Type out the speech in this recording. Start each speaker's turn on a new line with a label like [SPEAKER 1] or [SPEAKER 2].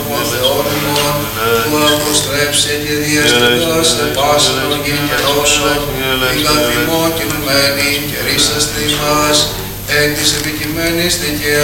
[SPEAKER 1] ο Θεόν ημών, που αποστρέψε και διαστηδάστε πάσαν οργή και δώσον, την καθημό κινουμένη και ρίσαστε ημάς, εκ της επικειμένης δικαίας